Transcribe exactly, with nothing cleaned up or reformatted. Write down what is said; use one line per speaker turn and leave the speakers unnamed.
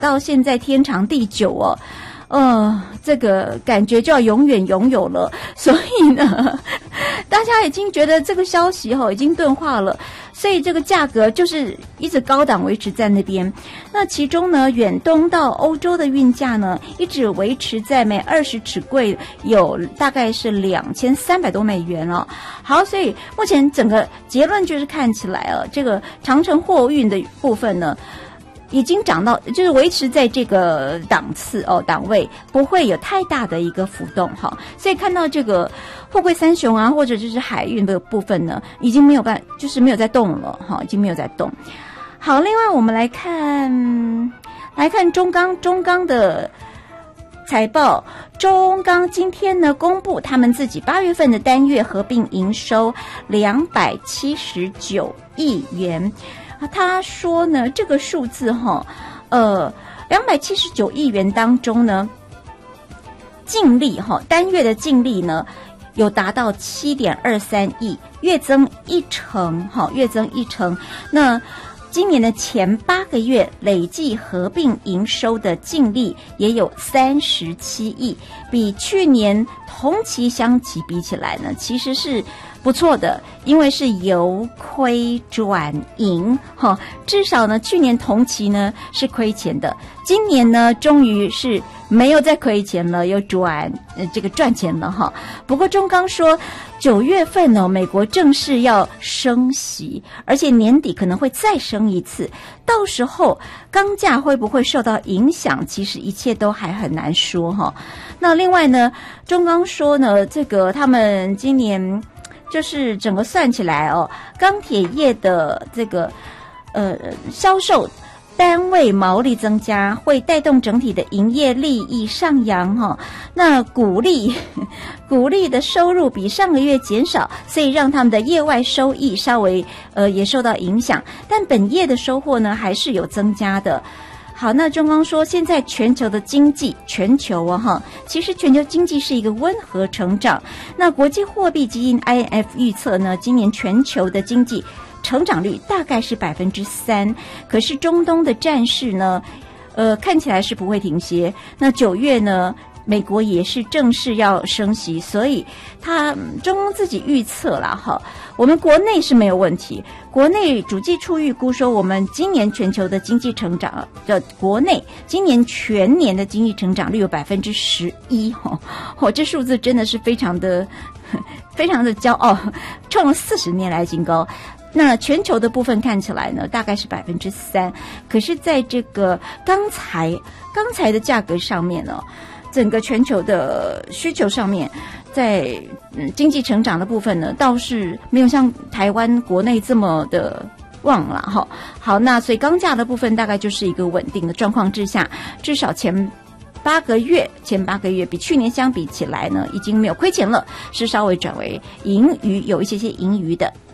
到现在天长地久哦。呃，这个感觉就要永远拥有了，所以呢，大家已经觉得这个消息哈、哦、已经钝化了，所以这个价格就是一直高档维持在那边。那其中呢，远东到欧洲的运价呢，一直维持在每二十尺柜有大概是两千三百多美元哦。好，所以目前整个结论就是看起来啊，这个长程货运的部分呢，已经涨到，就是维持在这个档次哦，档位不会有太大的一个浮动哈，所以看到这个货柜三雄啊，或者就是海运的部分呢，已经没有办，就是没有在动了哈，已经没有在动。好，另外我们来看来看中钢，中钢的财报，中钢今天呢公布他们自己八月份的单月合并营收两百七十九亿元。他说呢，这个数字哈，呃，两百七十九亿元当中呢，净利哈，单月的净利呢，有达到七点二三亿，月增一成哈，月增一成。那今年的前八个月累计合并营收的净利也有三十七亿，比去年同期相比比起来呢，其实是不错的，因为是由亏转盈哈，至少呢去年同期呢是亏钱的，今年呢终于是没有再亏钱了，又转呃这个赚钱了哈。不过中钢说九月份呢、哦，美国正式要升息，而且年底可能会再升一次，到时候钢价会不会受到影响，其实一切都还很难说哈。那另外呢，中钢说呢，这个他们今年就是整个算起来哦，钢铁业的这个呃销售单位毛利增加，会带动整体的营业利益上扬哈、哦。那股利股利的收入比上个月减少，所以让他们的业外收益稍微呃也受到影响，但本业的收获呢还是有增加的。好，那中钢说，现在全球的经济，全球啊哈，其实全球经济是一个温和成长。那国际货币基金 I M F 预测呢，今年全球的经济成长率大概是百分之三。可是中东的战事呢，呃，看起来是不会停歇。那九月呢，美国也是正式要升息，所以他中东自己预测啦哈，我们国内是没有问题。国内主计处预估说，我们今年全球的经济成长的国内今年全年的经济成长率有百分之十一哈，哦，这数字真的是非常的非常的骄傲，创了四十年来新高。那全球的部分看起来呢，大概是百分之三，可是在这个钢材钢材的价格上面呢，整个全球的需求上面，在嗯经济成长的部分呢，倒是没有像台湾国内这么的旺了哈。好，那所以钢价的部分大概就是一个稳定的状况之下，至少前八个月前八个月比去年相比起来呢，已经没有亏钱了，是稍微转为盈余，有一些些盈余的。